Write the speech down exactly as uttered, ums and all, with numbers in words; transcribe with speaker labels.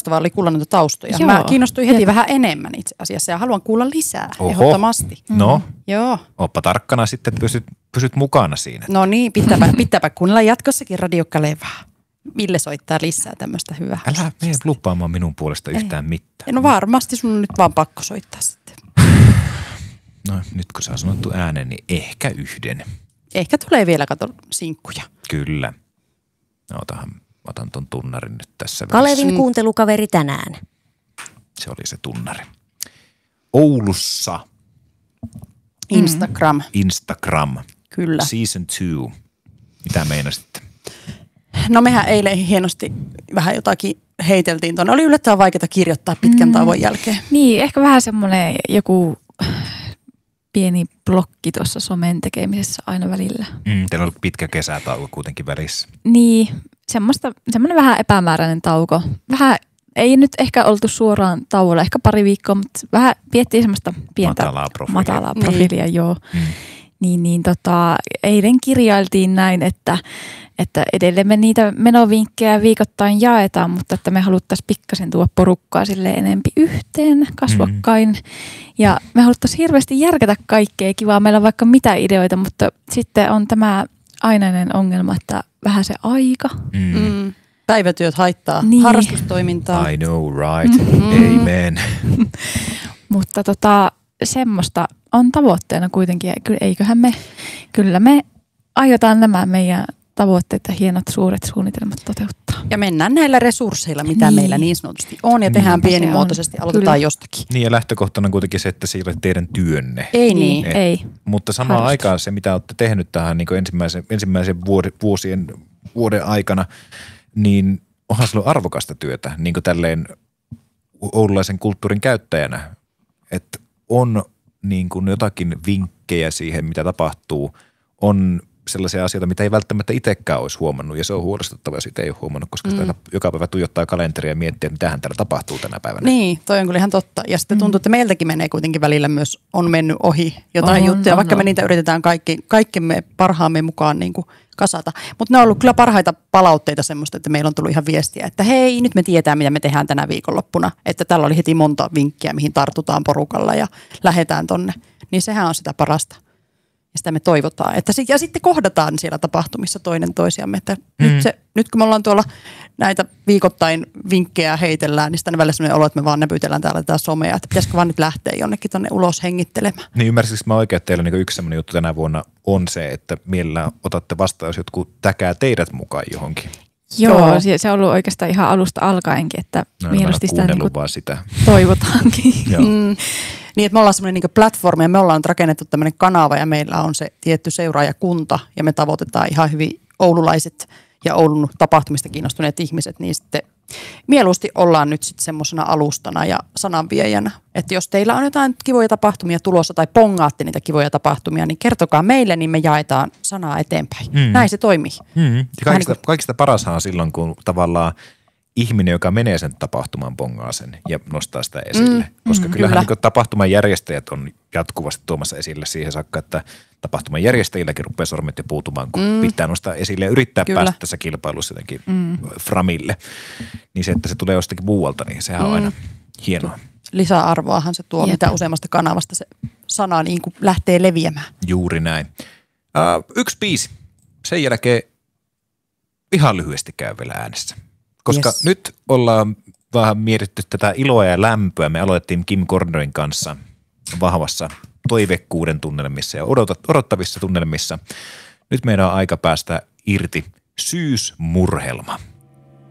Speaker 1: kiinnostavaa oli kuulla noita taustoja.
Speaker 2: Joo.
Speaker 1: Mä kiinnostuin heti
Speaker 2: Jep.
Speaker 1: vähän enemmän itse asiassa ja haluan kuulla lisää,
Speaker 3: Oho.
Speaker 1: ehdottomasti.
Speaker 3: No,
Speaker 1: Joo.
Speaker 3: oppa tarkkana sitten, pysyt, pysyt mukana siinä.
Speaker 1: No niin, pitääpä, pitääpä kuunnella jatkossakin Radio Kalevaa. Ville soittaa lisää tämmöistä hyvää.
Speaker 3: Älä mene lupaamaan minun puolesta yhtään mitään.
Speaker 1: No varmasti sun on nyt vaan pakko soittaa sitten.
Speaker 3: No nyt kun sä oot sanottu äänen, niin ehkä yhden.
Speaker 1: Ehkä tulee vielä, kato, sinkkuja.
Speaker 3: Kyllä. No otahan, otan ton tunnarin nyt tässä
Speaker 4: Kalevin
Speaker 3: välissä.
Speaker 4: kuuntelukaveri tänään.
Speaker 3: Se oli se tunnari. Oulussa
Speaker 1: Instagram,
Speaker 3: Instagram.
Speaker 1: kyllä.
Speaker 3: Season two. Mitä meinasitte?
Speaker 1: No mehän eilen hienosti vähän jotakin heiteltiin tuonne. Oli yllättävän vaikeaa kirjoittaa pitkän tauon jälkeen.
Speaker 2: Niin, ehkä vähän semmoinen joku pieni blokki tuossa somen tekemisessä aina välillä.
Speaker 3: Mm, teillä on ollut pitkä kesätauko kuitenkin välissä.
Speaker 2: Niin, semmoista, semmoinen vähän epämääräinen tauko. Vähän, ei nyt ehkä oltu suoraan tauolla, ehkä pari viikkoa, mutta vähän piettiin semmoista pientä
Speaker 3: Matalaa profiilia.
Speaker 2: matalaa profiilia,
Speaker 1: Niin.
Speaker 2: joo.
Speaker 3: Mm.
Speaker 2: Niin, niin tota, eilen kirjailtiin näin, että, että edelleen me niitä menovinkkejä viikoittain jaetaan, mutta että me haluttaisiin pikkasen tuoda porukkaa sille enempi yhteen kasvokkain. Mm. Ja me haluttaisiin hirveästi järkätä kaikkea kivaa. Meillä on vaikka mitä ideoita, mutta sitten on tämä ainainen ongelma, että vähän se aika.
Speaker 3: Mm.
Speaker 1: Mm. Päivätyöt haittaa
Speaker 2: Niin.
Speaker 1: harrastustoimintaa.
Speaker 3: I know, right. Mm-hmm. Amen.
Speaker 2: Mutta tota, semmoista on tavoitteena kuitenkin. Ky- Eiköhän me, kyllä me aiotaan nämä meidän tavoitteet ja hienot suuret suunnitelmat toteuttaa.
Speaker 1: Ja mennään näillä resursseilla, mitä
Speaker 2: Niin.
Speaker 1: meillä niin sanotusti on, ja tehdään
Speaker 2: Niinpä se
Speaker 1: pienimuotoisesti,
Speaker 2: on.
Speaker 1: aloitetaan
Speaker 2: Kyllä.
Speaker 1: jostakin.
Speaker 3: Niin ja lähtökohtana on kuitenkin se, että se ei ole teidän työnne.
Speaker 1: Ei niin.
Speaker 3: Et-
Speaker 2: Ei.
Speaker 3: Mutta samaan
Speaker 2: Harrastus.
Speaker 3: aikaan se, mitä olette tehnyt tähän niin ensimmäisen, ensimmäisen vuoden, vuosien, vuoden aikana, niin onhan se ollut arvokasta työtä niin kuin tälleen oululaisen kulttuurin käyttäjänä. Että on niin kuin jotakin vinkkejä siihen, mitä tapahtuu, on sellaisia asioita, mitä ei välttämättä itsekään olisi huomannut, ja se on huolestuttavaa, jos itse ei ole huomannut, koska sitä joka päivä tuijottaa kalenteria ja miettiä, että mitähän täällä tapahtuu tänä päivänä.
Speaker 1: Niin, toi on kyllä ihan totta. Ja sitten tuntuu, että meiltäkin menee kuitenkin välillä myös, on mennyt ohi jotain
Speaker 2: On,
Speaker 1: juttuja,
Speaker 2: on,
Speaker 1: vaikka
Speaker 2: on.
Speaker 1: me niitä yritetään kaikki, kaikkemme parhaamme mukaan niin kuin kasata. Mutta ne on ollut kyllä parhaita palautteita semmoista, että meillä on tullut ihan viestiä, että hei, nyt me tietää, mitä me tehdään tänä viikonloppuna. Että täällä oli heti monta vinkkiä, mihin tartutaan porukalla ja lähdetään tonne. Niin sehän on sitä parasta. Ja sitä me toivotaan. Että sit, ja sitten kohdataan siellä tapahtumissa toinen toisiamme. Että mm. nyt, se, nyt kun me ollaan tuolla näitä viikoittain vinkkejä heitellään, niin sitten välillä sellainen olo, että me vaan näpytellään täällä tätä somea. Että pitäisikö vaan nyt lähteä jonnekin tonne ulos hengittelemään.
Speaker 3: Niin ymmärsitkö mä oikein, että teillä niin yksi sellainen juttu tänä vuonna on se, että mielellään otatte vastaan, jos jotkut täkää teidät mukaan johonkin.
Speaker 2: Joo,
Speaker 1: Joo.
Speaker 2: se, se on ollut oikeastaan ihan alusta alkaenkin, että
Speaker 3: No,
Speaker 2: mieluusti sitä niin kuin
Speaker 3: vaan sitä.
Speaker 2: toivotaankin.
Speaker 3: Joo.
Speaker 1: Mm. Niin, että me ollaan semmoinen niin platformi ja me ollaan nyt rakennettu tämmöinen kanava ja meillä on se tietty seuraajakunta ja me tavoitetaan ihan hyvin oululaiset ja Oulun tapahtumista kiinnostuneet ihmiset, niin sitten mieluusti ollaan nyt sitten semmoisena alustana ja sananviejänä. Että jos teillä on jotain kivoja tapahtumia tulossa tai pongaatte niitä kivoja tapahtumia, niin kertokaa meille, niin me jaetaan sanaa eteenpäin.
Speaker 3: Mm.
Speaker 1: Näin se toimii.
Speaker 3: Mm. Ja kaikista,
Speaker 1: niin
Speaker 3: kaikista parashan on silloin, kun tavallaan ihminen, joka menee sen tapahtuman, pongaa sen ja nostaa sitä esille. Mm, Koska
Speaker 1: mm,
Speaker 3: kyllähän
Speaker 1: kyllä.
Speaker 3: niin tapahtuman järjestäjät on jatkuvasti tuomassa esille siihen saakka, että tapahtuman järjestäjilläkin rupeaa sormet jo puutumaan, kun mm. pitää nostaa esille ja yrittää
Speaker 1: Kyllä.
Speaker 3: päästä tässä kilpailussa jotenkin mm. framille. Niin se, että se tulee jostakin muualta, niin sehän on
Speaker 1: Mm.
Speaker 3: aina hienoa.
Speaker 1: Lisäarvoahan se tuo,
Speaker 2: Jep.
Speaker 1: mitä useammasta kanavasta se sana niin kuin lähtee leviämään.
Speaker 3: Juuri näin. Uh, yksi biisi. Sen jälkeen ihan lyhyesti käy vielä äänessä. Koska
Speaker 1: Yes.
Speaker 3: nyt ollaan vähän mietitty tätä iloa ja lämpöä. Me aloitettiin Kim Cornerin kanssa vahvassa toivekkuuden tunnelmissa ja odotat, odottavissa tunnelmissa. Nyt meidän on aika päästä irti syysmurhelma.